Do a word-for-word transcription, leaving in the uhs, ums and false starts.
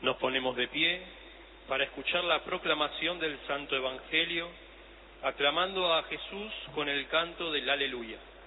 Nos ponemos de pie para escuchar la proclamación del Santo Evangelio, aclamando a Jesús con el canto del Aleluya.